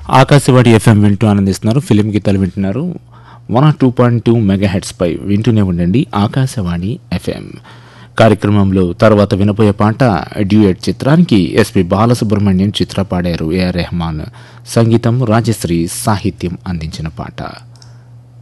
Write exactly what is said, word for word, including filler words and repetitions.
Akashvani FM వింటూ ఆనందిస్తున్నారు. Film గీతాలు వింటున్నారు. One two point two mega heads పై వింటూనే ఉండండి ఆకాశవాణి ఎఫ్ఎం. కార్యక్రమంలో తర్వాత వినపోయే పాట డ్యూయట్ చిత్రానికి ఎస్పి బాలసుబ్రహ్మణ్యం చిత్ర పాడారు. ఏఆర్ రెహమాన్ సంగీతం, రాజశ్రీ సాహిత్యం అందించిన పాట.